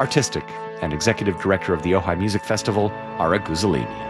artistic and executive director of the Ojai Music Festival, Ara Guzulemian.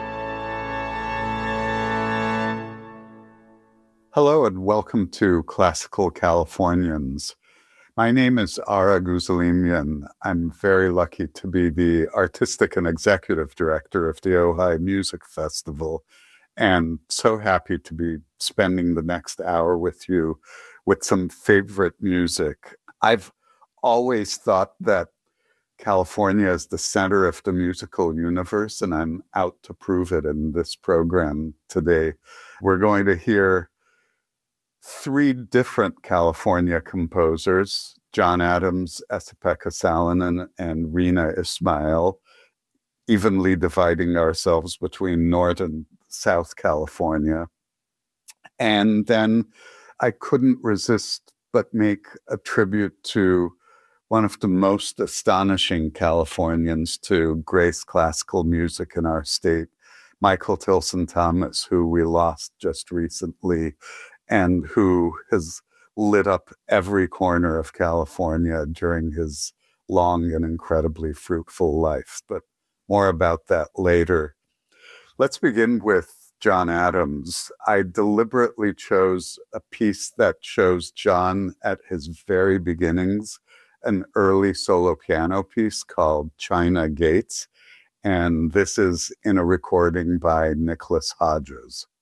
Hello and welcome to Classical Californians. My name is Ara Guzulemian. I'm very lucky to be the artistic and executive director of the Ojai Music Festival, and so happy to be spending the next hour with you with some favorite music. I've always thought that California is the center of the musical universe, and I'm out to prove it in this program today. We're going to hear three different California composers, John Adams, Esa-Pekka Salonen, and Riina Ismail, evenly dividing ourselves between North and South California. And then I couldn't resist but make a tribute to one of the most astonishing Californians to grace classical music in our state, Michael Tilson Thomas, who we lost just recently and who has lit up every corner of California during his long and incredibly fruitful life. But more about that later. Let's begin with John Adams. I deliberately chose a piece that shows John at his very beginnings, an early solo piano piece called China Gates, and this is in a recording by Nicholas Hodges.